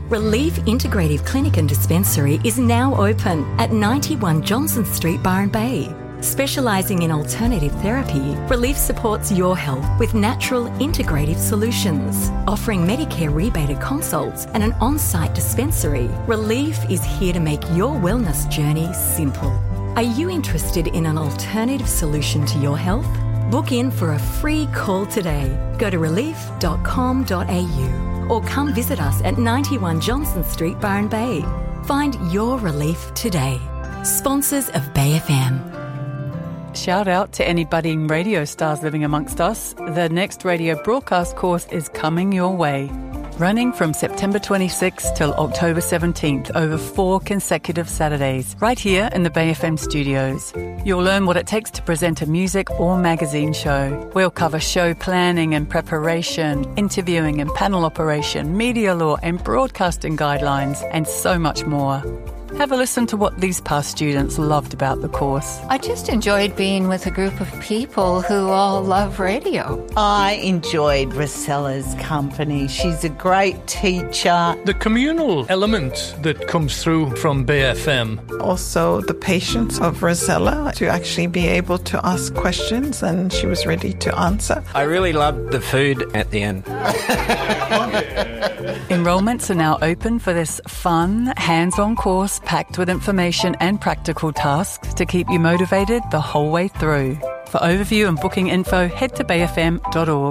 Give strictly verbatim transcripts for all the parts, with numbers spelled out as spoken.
Relief Integrative Clinic and Dispensary is now open at ninety-one Johnson Street, Byron Bay. Specialising in alternative therapy, Relief supports your health with natural integrative solutions. Offering Medicare rebated consults and an on-site dispensary, Relief is here to make your wellness journey simple. Are you interested in an alternative solution to your health? Book in for a free call today. Go to relief dot com dot a u or come visit us at ninety-one Johnson Street, Byron Bay. Find your relief today. Sponsors of Bay F M. Shout out to any budding radio stars living amongst us. The next radio broadcast course is coming your way. Running from September twenty-sixth till October seventeenth over four consecutive Saturdays, right here in the Bay F M studios. You'll learn what it takes to present a music or magazine show. We'll cover show planning and preparation, interviewing and panel operation, media law and broadcasting guidelines, and so much more. Have a listen to what these past students loved about the course. I just enjoyed being with a group of people who all love radio. I enjoyed Rosella's company. She's a great teacher. The communal element that comes through from Bay F M. Also the patience of Rosella to actually be able to ask questions, and she was ready to answer. I really loved the food at the end. Enrolments are now open for this fun, hands-on course packed with information and practical tasks to keep you motivated the whole way through. For overview and booking info, head to bay f m dot org.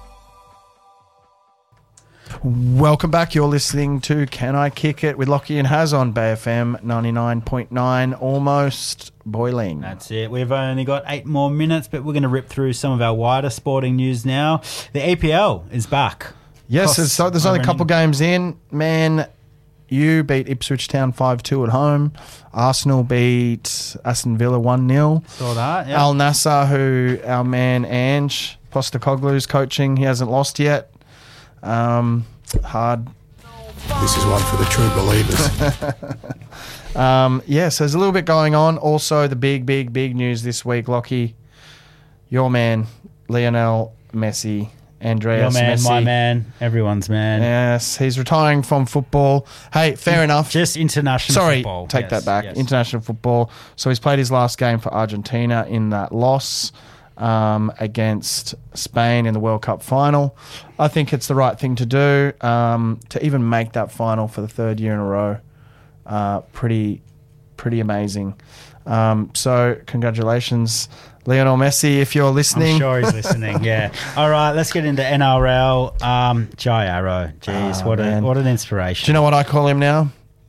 Welcome back. You're listening to Can I Kick It with Lockie and Haz on Bay F M ninety-nine point nine, almost boiling. That's it. We've only got eight more minutes, but we're going to rip through some of our wider sporting news now. The A P L is back. Yes, it's, so there's only a couple games in. Man, you beat Ipswich Town five two at home. Arsenal beat Aston Villa one nil. Saw that, yeah. Al Nassr, who our man Ange Postecoglou's coaching, he hasn't lost yet. Um, hard. This is one for the true believers. um, yes, yeah, so there's a little bit going on. Also, the big, big, big news this week, Lockie. Your man, Lionel Messi. Andreas Your man, Messi. my man, everyone's man. Yes, he's retiring from football. Hey, fair enough. Just international Sorry, football. take yes, that back. Yes. International football. So he's played his last game for Argentina in that loss um, against Spain in the World Cup final. I think it's the right thing to do um, to even make that final for the third year in a row. Uh, pretty, pretty amazing. Um, so congratulations, Lionel Messi, if you're listening. I'm sure he's listening, yeah. All right, let's get into N R L. Um, Jai Arrow. Jeez, oh, what, a, man. what an inspiration. Do you know what I call him now?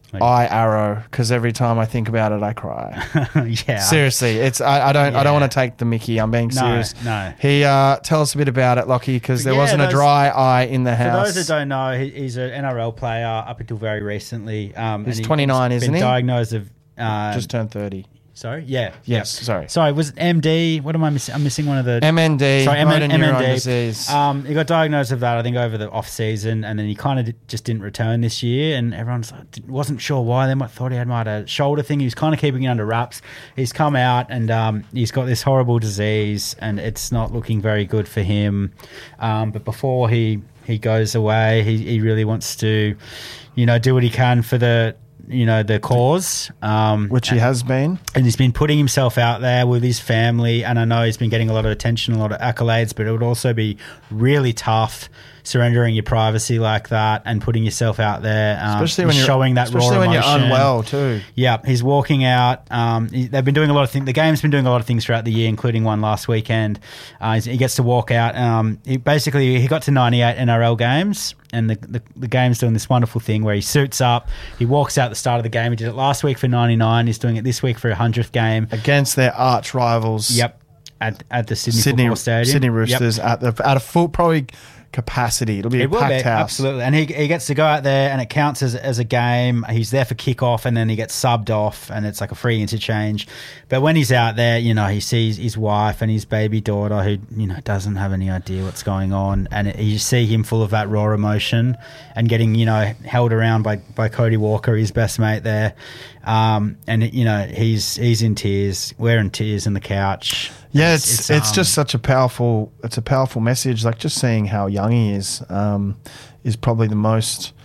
I Arrow, because every time I think about it, I cry. yeah. Seriously, it's I, I don't Yeah. I don't want to take the mickey. I'm being No, serious. no. He uh, tell us a bit about it, Lockie, because there Yeah, wasn't those- a dry eye in the house. For those that don't know, he, he's an N R L player up until very recently. Um, He's and he- twenty-nine, he's isn't been he? diagnosed of uh, Just turned thirty. Sorry, yeah, Yes, yep. sorry. Sorry, was it M D? What am I missing? I'm missing one of the M N D, Sorry, motor M- neuron M N D. disease. Um, he got diagnosed with that, I think, over the off season, and then he kind of just didn't return this year. And everyone wasn't sure why. They might thought he had might have a shoulder thing. He was kind of keeping it under wraps. He's come out and um, he's got this horrible disease, and it's not looking very good for him. Um, but before he he goes away, he he really wants to, you know, do what he can for the. you know, the cause. Um, Which he has been. And he's been putting himself out there with his family, and I know he's been getting a lot of attention, a lot of accolades, but it would also be really tough surrendering your privacy like that and putting yourself out there, um, especially when you're showing that especially raw when emotion. you're unwell too. Yeah, he's walking out. Um, he, they've been doing a lot of things. The game's been doing a lot of things throughout the year, including one last weekend. Uh, he gets to walk out. Um, he basically he got to ninety-eight N R L games, and the, the the game's doing this wonderful thing where he suits up. He walks out at the start of the game. He did it last week for ninety-nine. He's doing it this week for a hundredth game against their arch rivals. Yep, at at the Sydney, Sydney Football Stadium. Sydney Roosters Yep. at the at a full probably capacity. It'll be It a will packed be, house. absolutely. And he he gets to go out there, and it counts as as a game. He's there for kickoff, and then he gets subbed off, and it's like a free interchange. But when he's out there, you know, he sees his wife and his baby daughter, who you know doesn't have any idea what's going on, and it, you see him full of that raw emotion, and getting you know held around by by Cody Walker, his best mate there, um, and you know he's he's in tears. We're in tears in the couch. Yeah, it's it's, it's um, just such a powerful it's a powerful message. Like just seeing how young he is um, is probably the most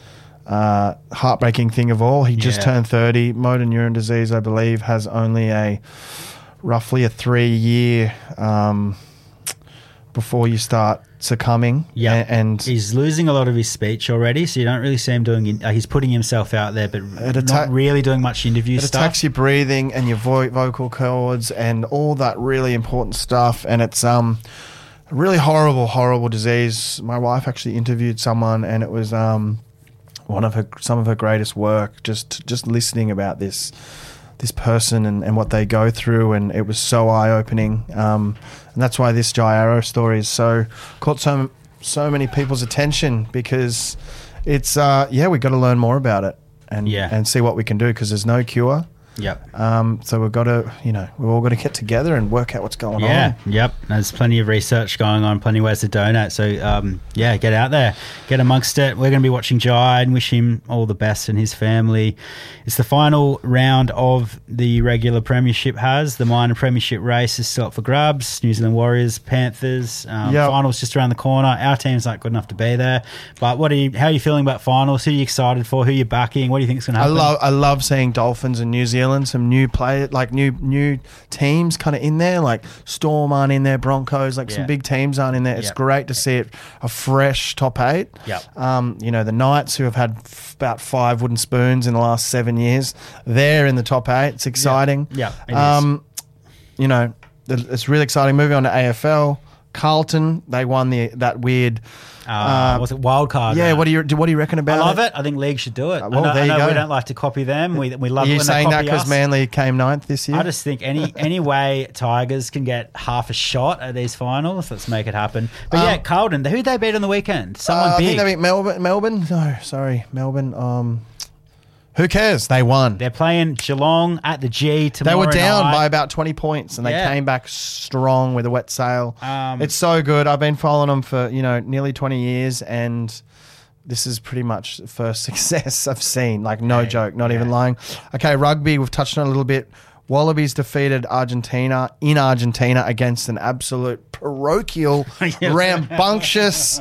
uh, heartbreaking thing of all. He just Yeah. turned thirty. Motor neuron disease, I believe, has only a roughly a three year um, before you start succumbing. Yeah, A- and he's losing a lot of his speech already, so you don't really see him doing. Uh, he's putting himself out there, but atta- not really doing much interview it stuff. attacks your breathing and your vo- vocal cords and all that really important stuff. And it's um, a really horrible, horrible disease. My wife actually interviewed someone, and it was um, one of her some of her greatest work. Just just listening about this this person and, and what they go through, and it was so eye opening. Um, and that's why this Jai Arrow story is so caught so so many people's attention, because it's uh, yeah, we got to learn more about it and Yeah. and see what we can do, because there's no cure. Yep. Um, so we've got to, you know, we've all got to get together and work out what's going Yeah, on. yep. There's plenty of research going on, plenty of ways to donate. So, um, yeah, get out there, get amongst it. We're going to be watching Jai and wish him all the best and his family. It's the final round of the regular premiership has. The minor premiership race is still up for grabs. New Zealand Warriors, Panthers. Um, Yep. Finals just around the corner. Our team's not good enough to be there. But what are you? How are you feeling about finals? Who are you excited for? Who are you backing? What do you think is going to I happen? love, I love seeing Dolphins and New Zealand. Some new play, like new new teams, kind of in there. Like Storm aren't in there, Broncos. Like Yeah. some big teams aren't in there. It's Yep. great to see it, a fresh top eight. Yep. Um, you know, the Knights, who have had f- about five wooden spoons in the last seven years, they're in the top eight. It's exciting. Yep, it is. um, you know, th- it's really exciting. Moving on to A F L, Carlton, they won the that weird. Uh, was it wild card? Yeah, round? what do you what do you reckon I about love it? it. I think league should do it. Uh, well, I know, there I you know go. we don't like to copy them. We we love Are it you when saying they that copy because us. Manly came ninth this year? I just think any any way Tigers can get half a shot at these finals, let's make it happen. But yeah, Um, Carlton, who'd they beat on the weekend? Someone Uh, I big. think they beat Melbourne. Melbourne? No, sorry, Melbourne. Um, who cares? They won. They're playing Geelong at the G They tomorrow were down night. by about twenty points, and they Yeah. came back strong with a wet sail. Um, it's so good. I've been following them for you know nearly twenty years, and this is pretty much the first success I've seen. Like no Hey, joke, not yeah. even lying. Okay, rugby. We've touched on it a little bit. Wallabies defeated Argentina in Argentina against an absolute parochial, rambunctious,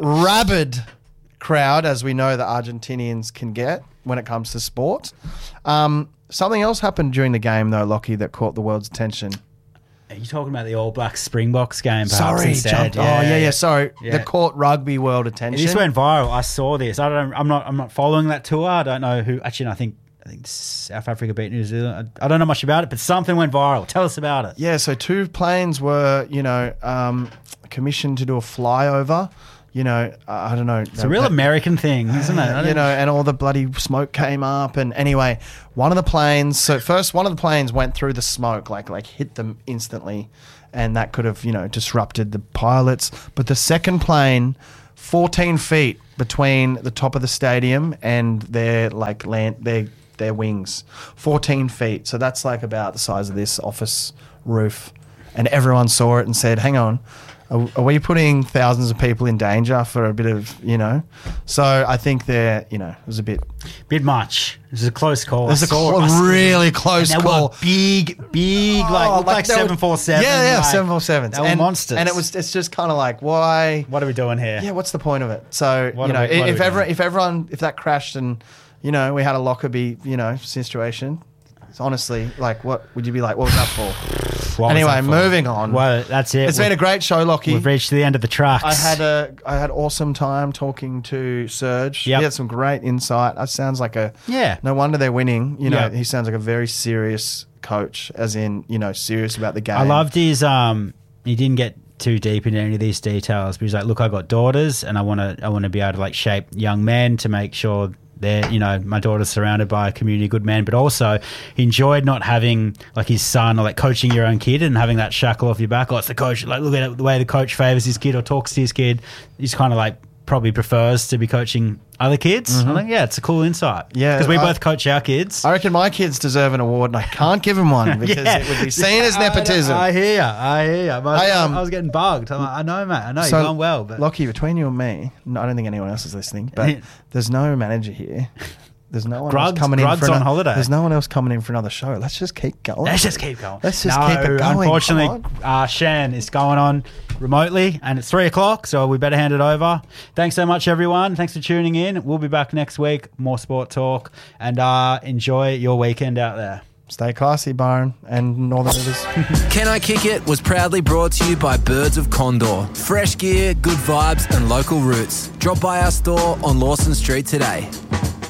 rabid crowd, as we know the Argentinians can get when it comes to sport. Um, something else happened during the game, though, Lockie, that caught the world's attention. Are you talking about the All Blacks Springboks game? Perhaps Sorry, instead? jumped. oh yeah, yeah. Sorry, Yeah. the caught rugby world attention. This went viral. I saw this. I don't. I'm not. I'm not following that tour. I don't know who. Actually, no, I think. I think South Africa beat New Zealand. I, I don't know much about it, but something went viral. Tell us about it. Yeah, so two planes were, you know, um, commissioned to do a flyover. You know, I I don't know. It's a real American thing, isn't it? I You don't- know, and all the bloody smoke came up. And anyway, one of the planes. So first, one of the planes went through the smoke, like like hit them instantly, and that could have you know disrupted the pilots. But the second plane, fourteen feet between the top of the stadium and their like land their their wings, fourteen feet. So that's like about the size of this office roof, and everyone saw it and said, "Hang on." Are are we putting thousands of people in danger for a bit of, you know? So I think they're, you know, it was a bit. Bit much. It was a close call. It was I a saw cl- it. I saw it. really close And they call. were big, big, like, Oh, looked like they were- seven forty-seven. Yeah, yeah, like, seven forty-sevens. They were and, monsters. And it was, it's just kind of like, why? What are we doing here? Yeah, what's the point of it? So, What you are know, we- what are if, we ever, doing? if everyone, if that crashed and, you know, we had a Lockerbie, you know, situation, it's honestly, like, what would you be like, what was that for? What was Anyway, that for? moving on. Well, that's it. It's We've- been a great show, Lockie. We've reached the end of the tracks. I had a I had awesome time talking to Serge. Yep. He had some great insight. That sounds like a Yeah. No wonder they're winning. You know, Yep. he sounds like a very serious coach, as in you know serious about the game. I loved his. Um, he didn't get too deep into any of these details, but he's like, "Look, I got daughters, and I want to. I want to be able to like shape young men to make sure they're, you know, my daughter's surrounded by a community of good men." But also, he enjoyed not having like his son or like coaching your own kid and having that shackle off your back. Oh, it's the coach. Like, look at it, the way the coach favors his kid or talks to his kid. He's kind of like probably prefers to be coaching other kids. I think, yeah, it's a cool insight. Yeah, because we I- both coach our kids. I reckon my kids deserve an award, and I can't give them one because Yeah. it would be seen as I know, nepotism. I, hear you. I hear you. I, I, um, I was getting bugged. I'm like, I know, mate. I know So, you're going well, but Lockie, between you and me, no, I don't think anyone else is listening, but there's no manager here. There's no one Grud's- else coming in Grud's for on another, holiday. There's no one else coming in for another show. Let's just keep going. Let's just keep going. Let's just no, keep it going. Unfortunately, Come uh, Shan is going on remotely, and it's three o'clock, so we better hand it over. Thanks so much, everyone. Thanks for tuning in. We'll be back next week. More sport talk, and uh, enjoy your weekend out there. Stay classy, Byron and Northern Rivers. Can I Kick It was proudly brought to you by Birds of Condor. Fresh gear, good vibes, and local roots. Drop by our store on Lawson Street today.